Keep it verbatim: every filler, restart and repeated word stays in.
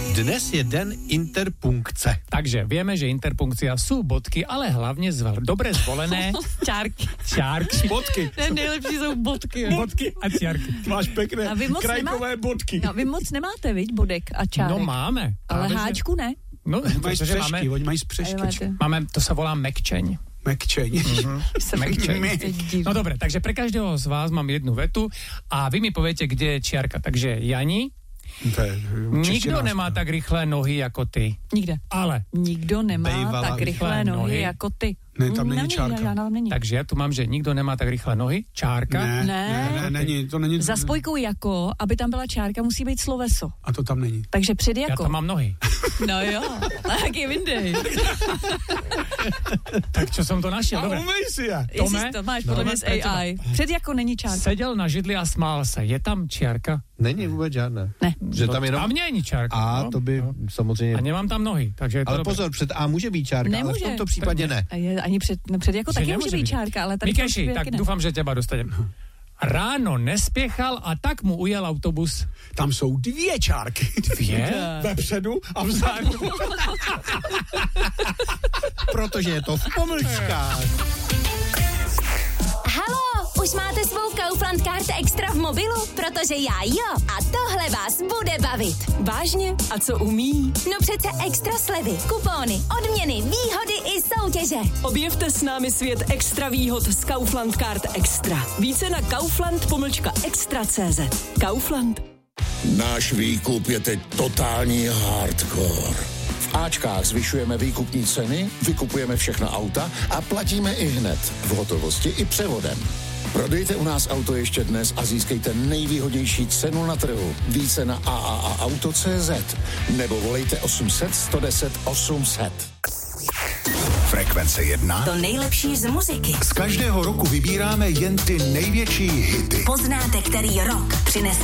Dnes je den interpunkce. Takže vieme, že interpunkcia sú bodky, ale hlavne zvel, dobre zvolené Čárky. čárky. Bodky. Ne, nejlepší jsou bodky. Bodky a čárky. Máš pekné A vy moc krajkové nemá... bodky. No, vy moc nemáte, viď, bodek a čárek. No máme. Ale Práve, háčku ne. No, Mají protože spřešky, máme, oni mají spřešky. máme, to sa volá mekčeň. Mekčeň. Mm-hmm. Mekčeň. No dobre, takže pre každého z vás mám jednu vetu a vy mi poviete, kde je čiarka. Takže Jani, nikdo nemá tak rychlé nohy jako ty. Nikde. Ale. Nikdo nemá Bejvala tak rychlé nohy, nohy jako ty. Ne, tam není čárka. Já, já, není. Takže ja tu mám, že nikdo nemá tak rychlé nohy. Čárka. Ne, Ne. ne, ne, není, to není. Za spojkou jako, aby tam byla čárka, musí být sloveso. A to tam není. Takže před Ja jako. tam mám nohy. No jo, tak je vyndej. Tak čo som to našiel? A Dobre. umej si je. Jestli to máš podle mě z A I. Před jako není čárka. Sedel na židli a smál se. Je tam čiarka? Není vůbec žádné. Ne. Že tam jenom Tam není čárka. A, no. to by no. samozřejmě... A nemám tam nohy, takže je to Ale dobré. pozor, před A může být čárka, Nemůže. ale v tomto případě ne. A je, ani před, no před jako Že taky nemůže může být být. čárka, ale tady Mikeši, to tak ne. dúfam, že teba dostanem. Ráno nespěchal a tak mu ujel autobus. Tam jsou dvě čárky. Dvě? Vepředu a vzadu. Protože je to v pomlčkách. Haló, už máte svou Kaufland Card Extra v mobilu? Protože já jo. A tohle vás bude bavit. Vážně? A co umí? No přece extra slevy, kupóny, odměny, výhody i soutěže. Objevte s námi svět extra výhod z Kaufland Card Extra. Více na kaufland pomlčka extra tečka cé zet. Kaufland. Náš výkup je teď totální hardcore. V Ačkách zvyšujeme výkupní ceny, vykupujeme všechna auta a platíme i hned, v hotovosti i převodem. Prodejte u nás auto ještě dnes a získejte nejvýhodnější cenu na trhu. Více na a a a auto tečka cé zet nebo volejte osm set, sto deset, osm set. Frekvence jedna. To nejlepší z muziky. Z každého roku vybíráme jen ty největší hity. Poznáte, který rok přinese